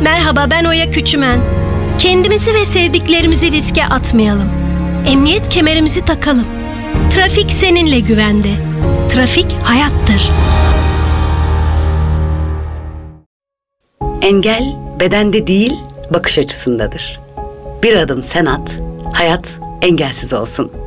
Merhaba, ben Oya Küçümen. Kendimizi ve sevdiklerimizi riske atmayalım. Emniyet kemerimizi takalım. Trafik seninle güvende. Trafik hayattır. Engel bedende değil, bakış açısındadır. Bir adım sen at, hayat engelsiz olsun.